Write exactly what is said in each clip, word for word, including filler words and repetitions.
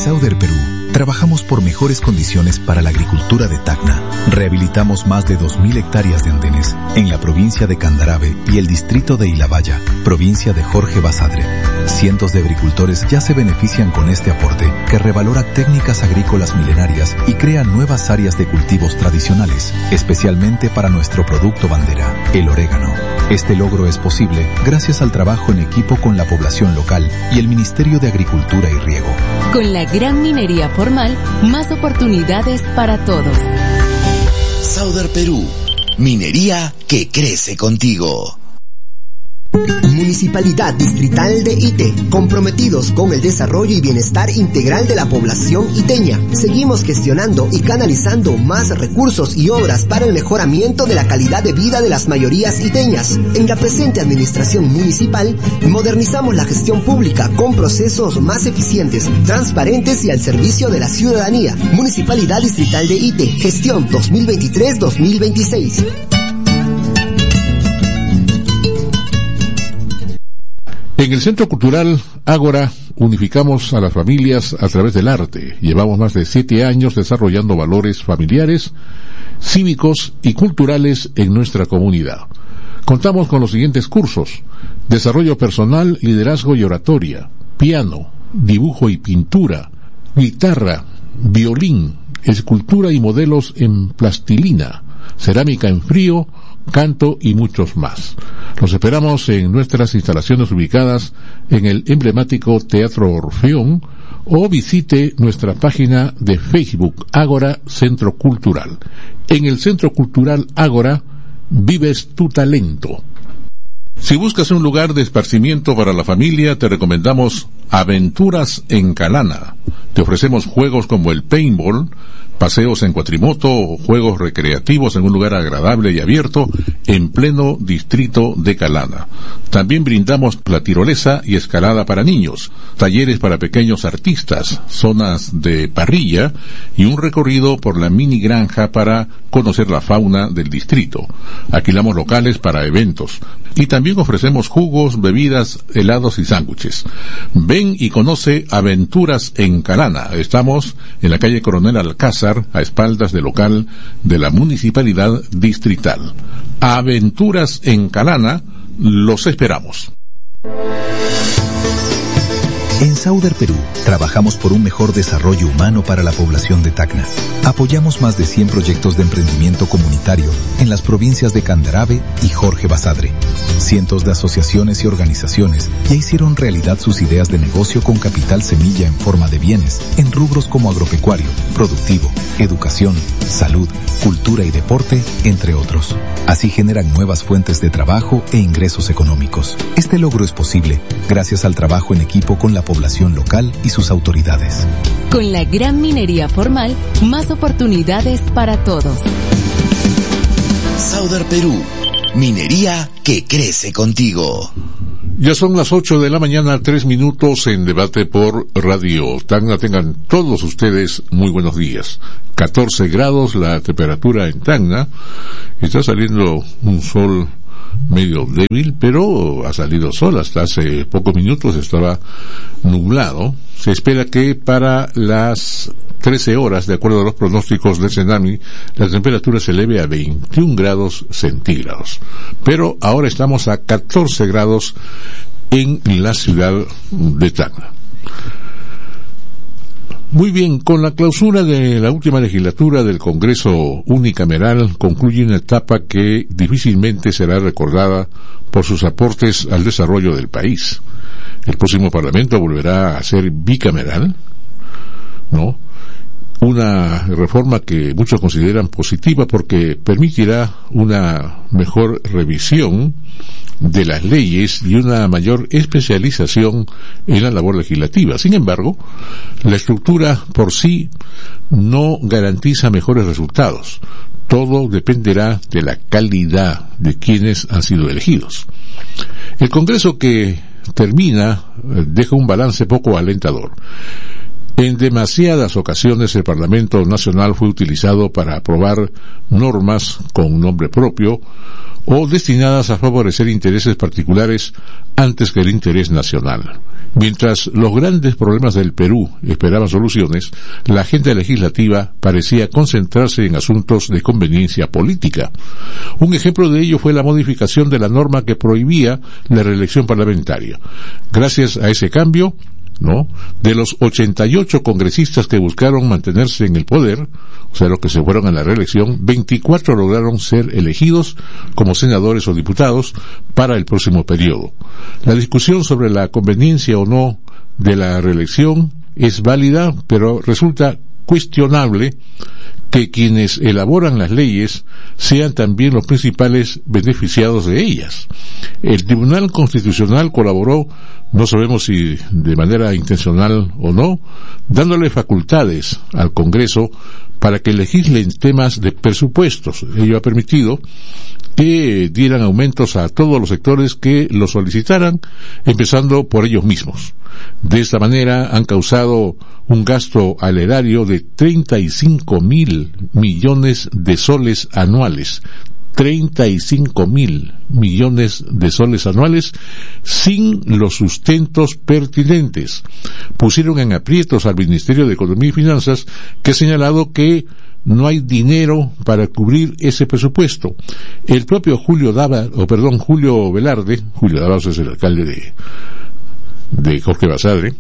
Sauder Perú, trabajamos por mejores condiciones para la agricultura de Tacna. Rehabilitamos más de dos mil hectáreas de andenes en la provincia de Candarave y el distrito de Ilabaya, provincia de Jorge Basadre. Cientos de agricultores ya se benefician con este aporte que revalora técnicas agrícolas milenarias y crea nuevas áreas de cultivos tradicionales, especialmente para nuestro producto bandera, el orégano. Este logro es posible gracias al trabajo en equipo con la población local y el Ministerio de Agricultura y Riego. Con la gran minería formal, más oportunidades para todos. Sauder Perú, minería que crece contigo. Municipalidad Distrital de Ite, comprometidos con el desarrollo y bienestar integral de la población iteña. Seguimos gestionando y canalizando más recursos y obras para el mejoramiento de la calidad de vida de las mayorías iteñas. En la presente administración municipal, modernizamos la gestión pública con procesos más eficientes, transparentes y al servicio de la ciudadanía. Municipalidad Distrital de Ite, gestión dos mil veintitrés dos mil veintiséis. En el Centro Cultural Ágora unificamos a las familias a través del arte. Llevamos más de siete años desarrollando valores familiares, cívicos y culturales en nuestra comunidad. Contamos con los siguientes cursos: desarrollo personal, liderazgo y oratoria, piano, dibujo y pintura, guitarra, violín, escultura y modelos en plastilina, cerámica en frío, canto y muchos más. Los esperamos en nuestras instalaciones ubicadas en el emblemático Teatro Orfeón o visite nuestra página de Facebook Ágora Centro Cultural. En el Centro Cultural Ágora vives tu talento. Si buscas un lugar de esparcimiento para la familia, te recomendamos Aventuras en Calana. Te ofrecemos juegos como el paintball, paseos en cuatrimoto o juegos recreativos en un lugar agradable y abierto en pleno distrito de Calana. También brindamos la tirolesa y escalada para niños, talleres para pequeños artistas, zonas de parrilla y un recorrido por la mini granja para conocer la fauna del distrito. Alquilamos locales para eventos y también ofrecemos jugos, bebidas, helados y sándwiches. Ven y conoce Aventuras en Calana. Estamos en la calle Coronel Alcázar, a espaldas del local de la Municipalidad Distrital. Aventuras en Calana, los esperamos. En Sauder Perú, trabajamos por un mejor desarrollo humano para la población de Tacna. Apoyamos más de cien proyectos de emprendimiento comunitario en las provincias de Candarave y Jorge Basadre. Cientos de asociaciones y organizaciones ya hicieron realidad sus ideas de negocio con capital semilla en forma de bienes en rubros como agropecuario, productivo, educación, salud, cultura y deporte, entre otros. Así generan nuevas fuentes de trabajo e ingresos económicos. Este logro es posible gracias al trabajo en equipo con la población local y sus autoridades. Con la gran minería formal, más oportunidades para todos. Sauder Perú, minería que crece contigo. Ya son las ocho de la mañana, tres minutos en Debate por Radio Tacna. Tengan todos ustedes muy buenos días. catorce grados la temperatura en Tacna. Está saliendo un sol medio débil, pero ha salido sol. Hasta hace pocos minutos estaba nublado. Se espera que para las trece horas, de acuerdo a los pronósticos del Senami, la temperatura se eleve a veintiún grados centígrados. Pero ahora estamos a catorce grados en la ciudad de Tacna. Muy bien, con la clausura de la última legislatura del Congreso Unicameral concluye una etapa que difícilmente será recordada por sus aportes al desarrollo del país. El próximo Parlamento volverá a ser bicameral, ¿no? Una reforma que muchos consideran positiva porque permitirá una mejor revisión de las leyes y una mayor especialización en la labor legislativa. Sin embargo, la estructura por sí no garantiza mejores resultados. Todo dependerá de la calidad de quienes han sido elegidos. El Congreso que termina deja un balance poco alentador. En demasiadas ocasiones el Parlamento Nacional fue utilizado para aprobar normas con nombre propio o destinadas a favorecer intereses particulares antes que el interés nacional. Mientras los grandes problemas del Perú esperaban soluciones, la agenda legislativa parecía concentrarse en asuntos de conveniencia política. Un ejemplo de ello fue la modificación de la norma que prohibía la reelección parlamentaria. Gracias a ese cambio, ¿no?, de los ochenta y ocho congresistas que buscaron mantenerse en el poder, o sea, los que se fueron a la reelección, veinticuatro lograron ser elegidos como senadores o diputados para el próximo periodo. La discusión sobre la conveniencia o no de la reelección es válida, pero resulta cuestionable que quienes elaboran las leyes sean también los principales beneficiados de ellas. El Tribunal Constitucional colaboró, no sabemos si de manera intencional o no, dándole facultades al Congreso para que legislen temas de presupuestos. Ello ha permitido que dieran aumentos a todos los sectores que lo solicitaran, empezando por ellos mismos. De esta manera han causado un gasto al erario de treinta y cinco mil millones de soles anuales. treinta y cinco mil millones de soles anuales sin los sustentos pertinentes. Pusieron en aprietos al Ministerio de Economía y Finanzas, que ha señalado que no hay dinero para cubrir ese presupuesto. El propio Julio Dava, o perdón, Julio Velarde, Julio Dávalos es el alcalde de, de Jorge Basadre,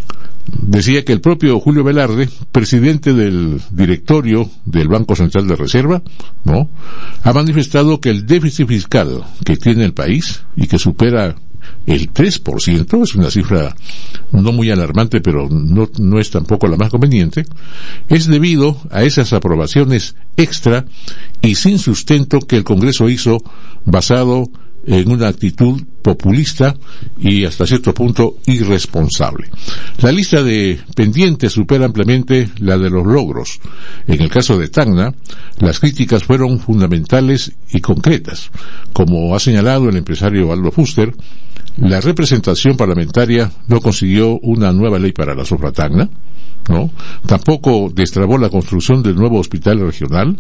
decía que el propio Julio Velarde, presidente del directorio del Banco Central de Reserva, ¿no?, ha manifestado que el déficit fiscal que tiene el país y que supera el tres por ciento, es una cifra no muy alarmante, pero no, no es tampoco la más conveniente, es debido a esas aprobaciones extra y sin sustento que el Congreso hizo basado en una actitud populista y hasta cierto punto irresponsable. La lista de pendientes supera ampliamente la de los logros. En el caso de Tacna, las críticas fueron fundamentales y concretas. Como ha señalado el empresario Aldo Fuster, la representación parlamentaria no consiguió una nueva ley para la Sofra Tacna, ¿no? Tampoco destrabó la construcción del nuevo hospital regional,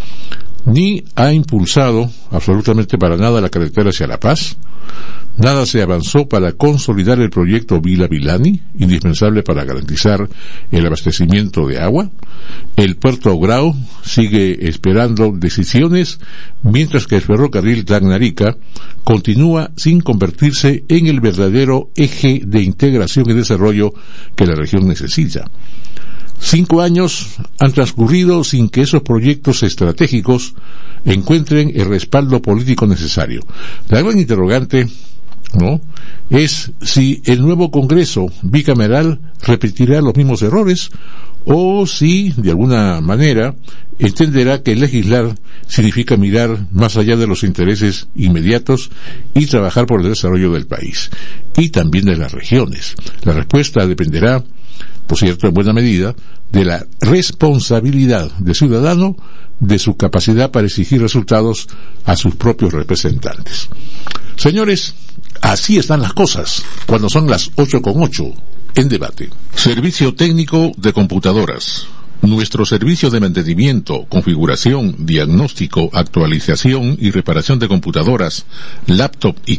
ni ha impulsado absolutamente para nada la carretera hacia La Paz. Nada se avanzó para consolidar el proyecto Vila-Vilani, indispensable para garantizar el abastecimiento de agua. El puerto Grau sigue esperando decisiones, mientras que el ferrocarril Tacna-Arica continúa sin convertirse en el verdadero eje de integración y desarrollo que la región necesita. Cinco años han transcurrido sin que esos proyectos estratégicos encuentren el respaldo político necesario. La gran interrogante, ¿no?, es si el nuevo Congreso bicameral repetirá los mismos errores o si, de alguna manera, entenderá que legislar significa mirar más allá de los intereses inmediatos y trabajar por el desarrollo del país y también de las regiones. La respuesta dependerá, por cierto, en buena medida, de la responsabilidad del ciudadano, de su capacidad para exigir resultados a sus propios representantes. Señores, así están las cosas cuando son las ocho con ocho en debate. Servicio técnico de computadoras. Nuestro servicio de mantenimiento, configuración, diagnóstico, actualización y reparación de computadoras, laptop y